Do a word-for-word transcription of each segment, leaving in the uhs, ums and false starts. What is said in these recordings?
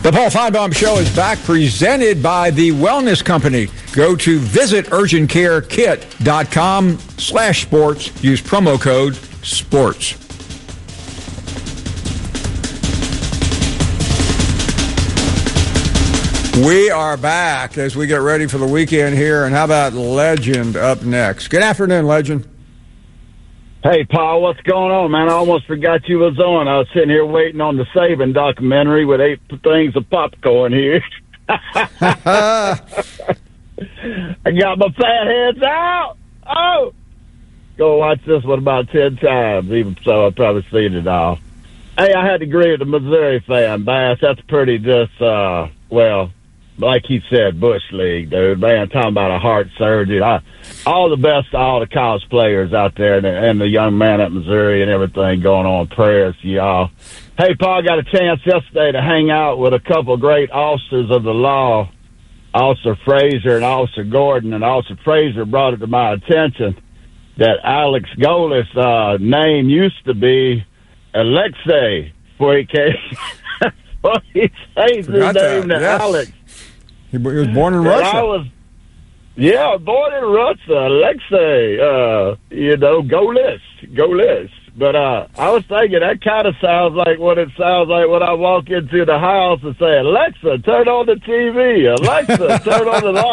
The Paul Finebaum Show is back, presented by the Wellness Company. Go to visit urgent care kit dot com slash sports. Use promo code SPORTS. We are back as we get ready for the weekend here. And how about Legend up next? Good afternoon, Legend. Hey, Paul, what's going on, man? I almost forgot you was on. I was sitting here waiting on the Saban documentary with eight things of popcorn here. I got my fat heads out. Oh, go watch this one about ten times, even so I've probably seen it all. Hey, I had to agree with the Missouri fan, Bass. That's pretty just, uh, well, like he said, Bush League, dude. Man, talking about a heart surgery. I, all the best to all the college players out there and the, and the young man at Missouri and everything going on. Prayers to y'all. Hey, Paul, got a chance yesterday to hang out with a couple great officers of the law, Officer Frazier and Officer Gordon. And Officer Frazier brought it to my attention that Alex Golis' uh, name used to be Alexei before he came. Well, he changed his name that. to Yes. Alex. He was born in And Russia. I was, yeah, born in Russia. Alexei, uh, you know, Golis, Golis. But uh, I was thinking that kind of sounds like what it sounds like when I walk into the house and say, Alexa, turn on the T V. Alexa, turn on the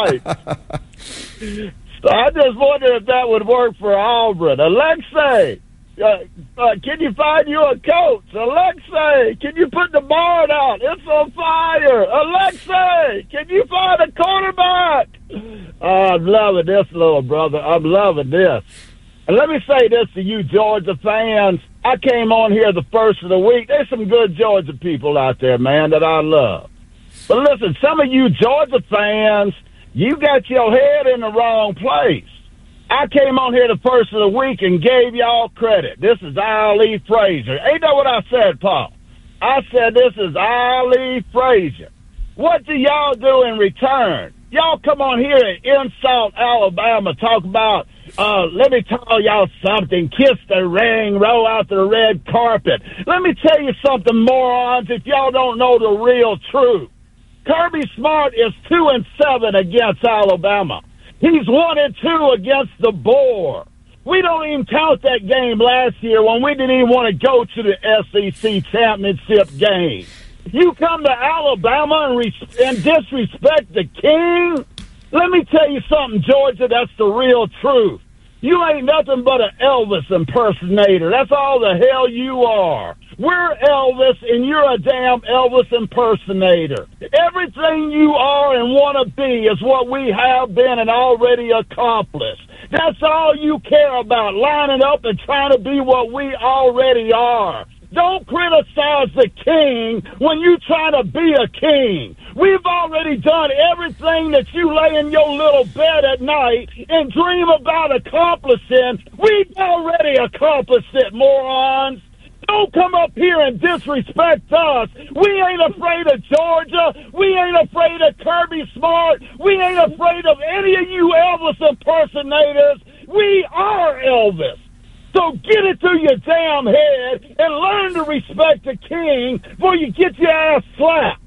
lights. So I just wonder if that would work for Auburn. Alexei. Uh, uh, can you find you a coach? Alexei, can you put the barn out? It's on fire. Alexei, can you find a quarterback? Oh, I'm loving this, little brother. I'm loving this. And let me say this to you Georgia fans. I came on here the first of the week. There's some good Georgia people out there, man, that I love. But listen, some of you Georgia fans, you got your head in the wrong place. I came on here the first of the week and gave y'all credit. This is Ali Frazier. Ain't that what I said, Paul? I said this is Ali Frazier. What do y'all do in return? Y'all come on here and insult Alabama, talk about, uh, let me tell y'all something, kiss the ring, roll out the red carpet. Let me tell you something, morons, if y'all don't know the real truth. Kirby Smart is two and seven against Alabama. He's one and two against the Boar. We don't even count that game last year when we didn't even want to go to the S E C championship game. You come to Alabama and, res- and disrespect the king? Let me tell you something, Georgia, that's the real truth. You ain't nothing but an Elvis impersonator. That's all the hell you are. We're Elvis, and you're a damn Elvis impersonator. Everything you are and want to be is what we have been and already accomplished. That's all you care about, lining up and trying to be what we already are. Don't criticize the king when you trying to be a king. We've already done everything that you lay in your little bed at night and dream about accomplishing. We've already accomplished it, morons. Don't come up here and disrespect us. We ain't afraid of Georgia. We ain't afraid of Kirby Smart. We ain't afraid of any of you Elvis impersonators. We are Elvis. So get it through your damn head and learn to respect the king before you get your ass slapped.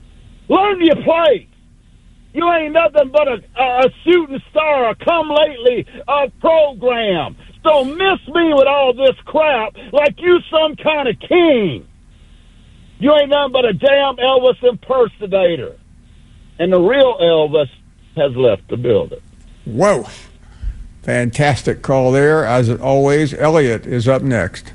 Learn your place. You ain't nothing but a, a shooting star, a come-lately uh, program. So miss me with all this crap like you some kind of king. You ain't nothing but a damn Elvis impersonator. And the real Elvis has left the building. Whoa. Fantastic call there. As always, Elliot is up next.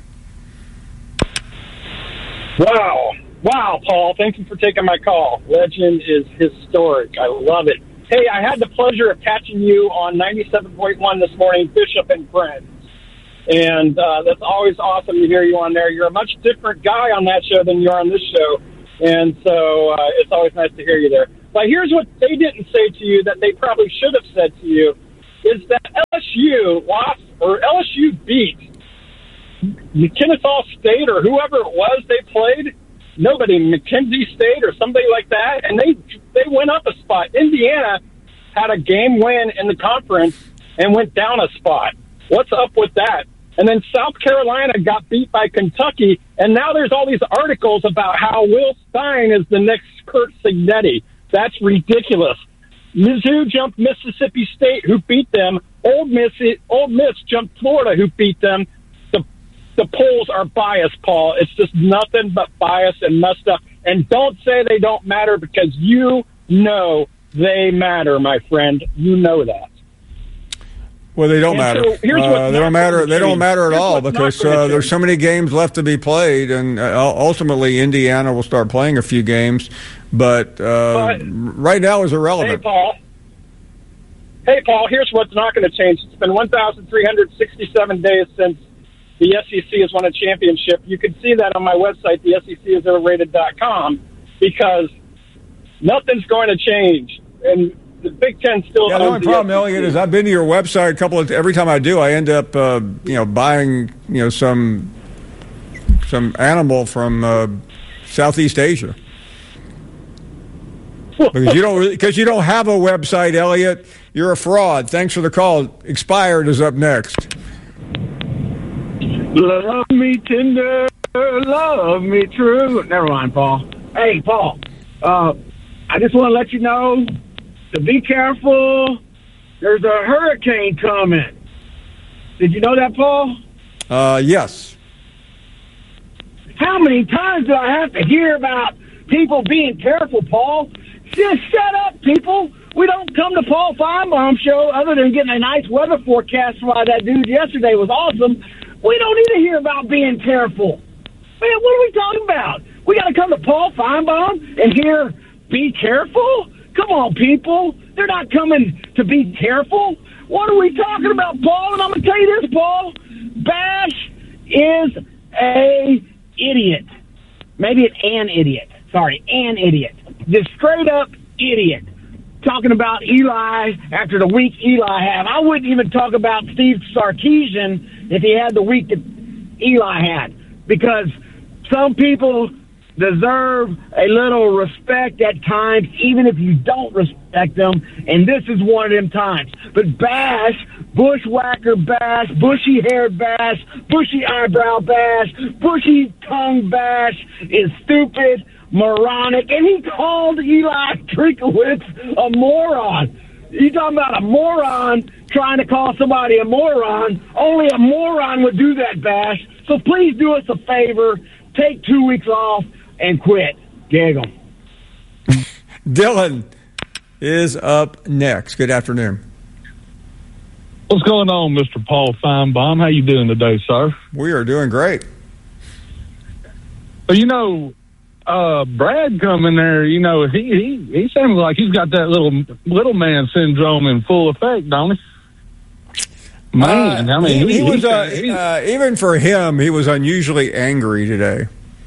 Wow. Wow, Paul. Thank you for taking my call. Legend is historic. I love it. Hey, I had the pleasure of catching you on ninety-seven point one this morning, Bishop and Friends. And uh, that's always awesome to hear you on there. You're a much different guy on that show than you are on this show. And so uh, it's always nice to hear you there. But here's what they didn't say to you that they probably should have said to you, is that L S U lost, or L S U beat Kennesaw State or whoever it was they played, nobody, McKenzie State or somebody like that, and they they went up a spot. Indiana had a game win in the conference and went down a spot. What's up with that? And then South Carolina got beat by Kentucky, and now there's all these articles about how Will Stein is the next Curt Cignetti. That's ridiculous. Mizzou jumped Mississippi State, who beat them. Old Miss, Old Miss jumped Florida, who beat them. The the polls are biased, Paul. It's just nothing but bias and messed up. And don't say they don't matter, because you know they matter, my friend. You know that. Well, they don't and matter. So here's uh, they don't matter. They don't matter at here's all because uh, there's so many games left to be played, and uh, ultimately Indiana will start playing a few games. But, uh, but right now is irrelevant. Hey, Paul. Hey, Paul. Here's what's not going to change. It's been one thousand three hundred sixty-seven days since the S E C has won a championship. You can see that on my website, the S E C is overrated dot com, because nothing's going to change. And the Big Ten still. Yeah, the only problem, the Elliot, is I've been to your website a couple of. Every time I do, I end up, uh, you know, buying, you know, some some animal from uh, Southeast Asia. Because you don't, because you don't have a website, Elliot. You're a fraud. Thanks for the call. Expired is up next. Love me tender, love me true. Never mind, Paul. Hey, Paul. Uh, I just want to let you know to be careful. There's a hurricane coming. Did you know that, Paul? Uh, yes. How many times do I have to hear about people being careful, Paul? Just shut up, people. We don't come to Paul Feinbaum show other than getting a nice weather forecast by that dude yesterday was awesome. We don't need to hear about being careful. Man, what are we talking about? We got to come to Paul Feinbaum and hear be careful? Come on, people. They're not coming to be careful. What are we talking about, Paul? And I'm going to tell you this, Paul. Bash is a idiot. Maybe it's an idiot. Sorry, an idiot. Just straight up idiot. Talking about Eli after the week Eli had. I wouldn't even talk about Steve Sarkisian if he had the week that Eli had. Because some people deserve a little respect at times, even if you don't respect them, and this is one of them times. But Bash, bushwhacker Bash, bushy-haired Bash, bushy eyebrow Bash, bushy tongue Bash is stupid, moronic, and he called Eli Trinkowitz a moron. You talking about a moron trying to call somebody a moron? Only a moron would do that, Bash. So please do us a favor, take two weeks off, and quit. Giggle. Dylan is up next. Good afternoon. What's going on, Mister Paul Feinbaum? How you doing today, sir? We are doing great. Well, you know, uh, Brad coming there, you know, he, he, he seems like he's got that little little man syndrome in full effect, don't he? Man, uh, I mean, he, he, he was he, uh, he, uh, even for him, he was unusually angry today.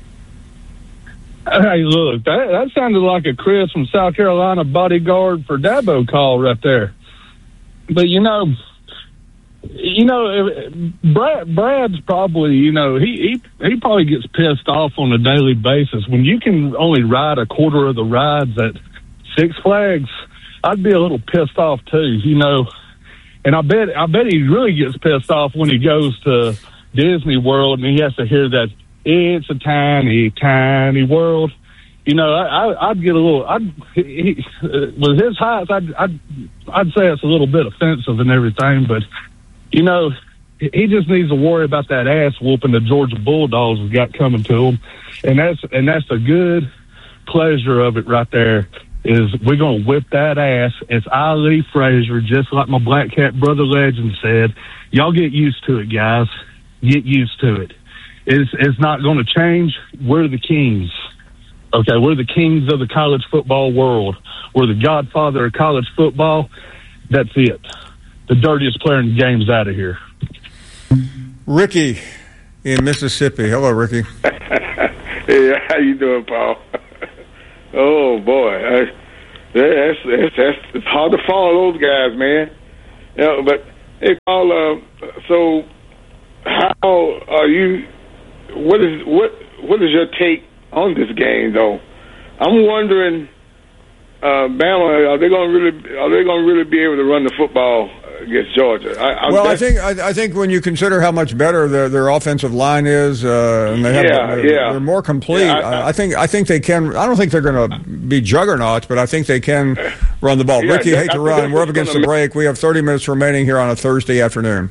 Hey, look, that, that sounded like a Chris from South Carolina bodyguard for Dabo call right there. But, you know, you know, Brad, Brad's probably, you know, he, he, he probably gets pissed off on a daily basis. When you can only ride a quarter of the rides at Six Flags, I'd be a little pissed off too, you know. And I bet, I bet he really gets pissed off when he goes to Disney World and he has to hear that it's a tiny, tiny world. You know, I, I, I'd get a little. I'd he, uh, with his height, I'd, I'd I'd say it's a little bit offensive and everything. But you know, he just needs to worry about that ass whooping the Georgia Bulldogs has got coming to him, and that's and that's a good pleasure of it right there. Is we're gonna whip that ass. It's Ali Frazier, just like my Black Cat brother legend said. Y'all get used to it, guys. Get used to it. It's, it's not going to change. We're the kings. Okay, we're the kings of the college football world. We're the godfather of college football. That's it. The dirtiest player in the game's out of here. Ricky in Mississippi. Hello, Ricky. Hey, how you doing, Paul? Oh, boy. I, that's, that's, that's, it's hard to follow those guys, man. You know, but, hey, Paul, uh, so how are you... What is what? What is your take on this game, though? I'm wondering, uh, Bama, are they going to really? Are they going to really be able to run the football against Georgia. I, well, I think I, I think when you consider how much better their, their offensive line is, uh, and they have yeah, they're, yeah. they're more complete. Yeah, I, I think I think they can. I don't think they're going to be juggernauts, but I think they can run the ball. Yeah, Ricky, I hate to think run. We're up against the gonna... break. We have thirty minutes remaining here on a Thursday afternoon.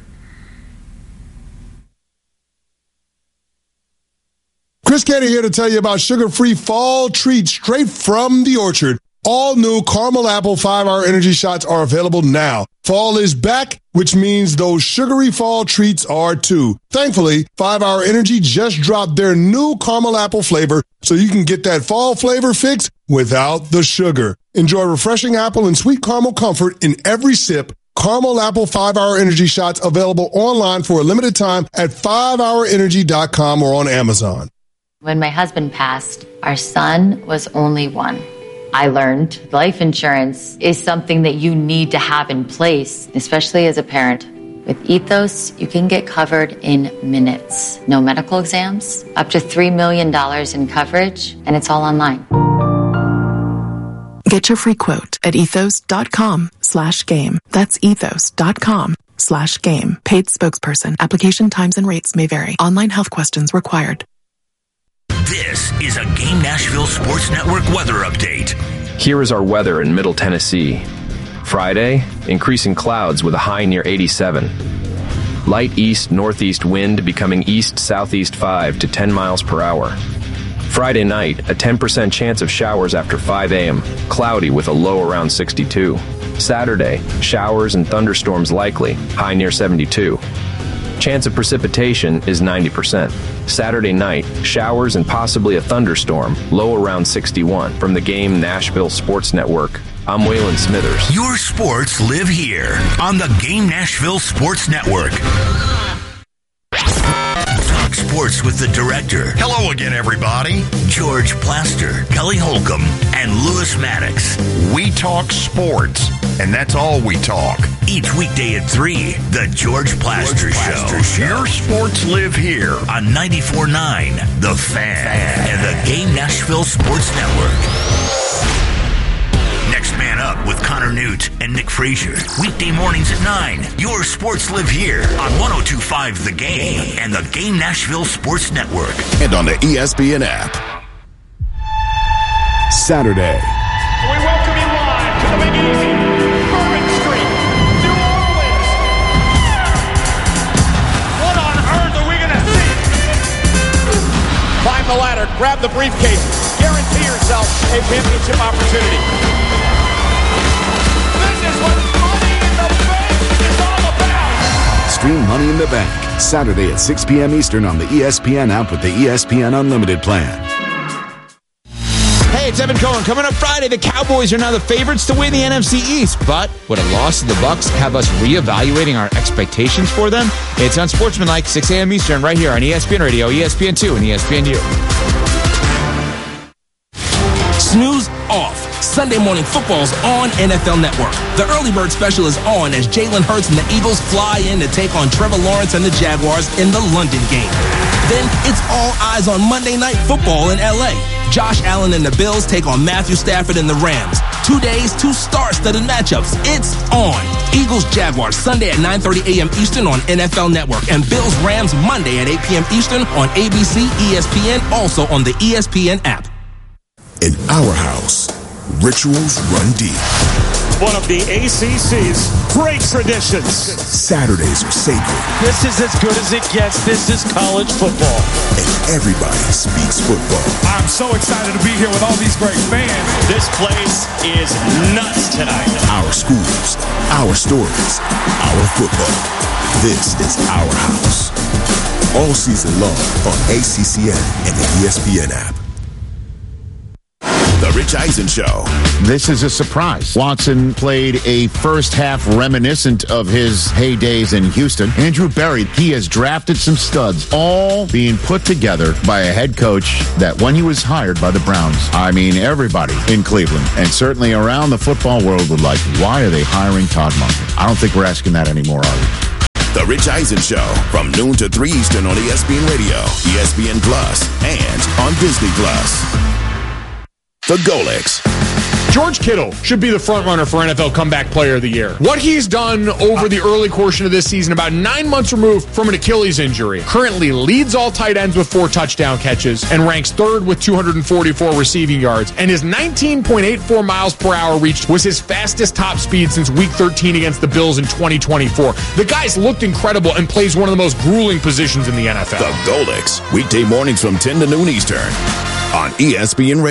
Chris Canty here to tell you about sugar-free fall treats straight from the orchard. All new caramel apple five-hour energy shots are available now. Fall is back, which means those sugary fall treats are too. Thankfully, five-hour Energy just dropped their new caramel apple flavor, so you can get that fall flavor fix without the sugar. Enjoy refreshing apple and sweet caramel comfort in every sip. Caramel Apple five-hour Energy shots available online for a limited time at five hour energy dot com or on Amazon. When my husband passed, our son was only one. I learned life insurance is something that you need to have in place, especially as a parent. With Ethos, you can get covered in minutes. No medical exams, up to three million dollars in coverage, and it's all online. Get your free quote at ethos.com slash game. That's ethos.com slash game. Paid spokesperson. Application times and rates may vary. Online health questions required. This is a Game Nashville Sports Network weather update. Here is our weather in Middle Tennessee. Friday, increasing clouds with a high near eighty-seven. Light east-northeast wind becoming east-southeast five to ten miles per hour. Friday night, a ten percent chance of showers after five a.m., cloudy with a low around sixty-two. Saturday, showers and thunderstorms likely, high near seventy-two. Chance of precipitation is ninety percent. Saturday night, showers and possibly a thunderstorm, low around sixty-one. From the Game Nashville Sports Network, I'm Waylon Smithers. Your sports live here on the Game Nashville Sports Network. Talk sports with the director. Hello again, everybody. George Plaster, Kelly Holcomb, and Lewis Maddox. We talk sports, and that's all we talk. Each weekday at three, the George Plaster, George Plaster Show. Your sports live here on ninety-four point nine, The Fan, Fan, and the Game Nashville Sports Network. Next Man Up with Connor Newt and Nick Frazier. Weekday mornings at nine. Your sports live here on one oh two point five The Game and the Game Nashville Sports Network. And on the E S P N app. Saturday. We welcome you live to the Big Easy, Bourbon Street, New Orleans. What on earth are we going to see? Climb the ladder, grab the briefcase, guarantee yourself a championship opportunity. This is what Money in the Bank is all about. Stream Money in the Bank, Saturday at six p.m. Eastern on the E S P N app with the E S P N Unlimited plan. Hey, it's Evan Cohen. Coming up Friday, the Cowboys are now the favorites to win the N F C East. But would a loss to the Bucs have us reevaluating our expectations for them? It's Unsportsmanlike, six a.m. Eastern, right here on E S P N Radio, E S P N two, and E S P N U. Snooze off. Sunday Morning Football's on N F L Network. The Early Bird Special is on as Jalen Hurts and the Eagles fly in to take on Trevor Lawrence and the Jaguars in the London game. Then it's all eyes on Monday Night Football in L A. Josh Allen and the Bills take on Matthew Stafford and the Rams. Two days, two star-studded matchups. It's on. Eagles-Jaguars Sunday at nine thirty a.m. Eastern on N F L Network. And Bills-Rams Monday at eight p.m. Eastern on A B C, E S P N, also on the E S P N app. In our house, rituals run deep. One of the A C C's great traditions. Saturdays are sacred. This is as good as it gets. This is college football. And everybody speaks football. I'm so excited to be here with all these great fans. This place is nuts tonight. Our schools, our stories, our football. This is our house. All season long on A C C N and the E S P N app. The Rich Eisen Show. This is a surprise. Watson played a first half reminiscent of his heydays in Houston. Andrew Berry, he has drafted some studs, all being put together by a head coach that when he was hired by the Browns, I mean, everybody in Cleveland and certainly around the football world would like, why are they hiring Todd Monken? I don't think we're asking that anymore, are we? The Rich Eisen Show from noon to three Eastern on E S P N Radio, E S P N Plus, and on Disney Plus. The Golix. George Kittle should be the front runner for N F L Comeback Player of the Year. What he's done over the early portion of this season, about nine months removed from an Achilles injury, currently leads all tight ends with four touchdown catches and ranks third with two hundred forty-four receiving yards. And his nineteen point eight four miles per hour reached was his fastest top speed since week thirteen against the Bills in twenty twenty-four. The guy's looked incredible and plays one of the most grueling positions in the N F L. The Golix, weekday mornings from ten to noon Eastern on E S P N Radio.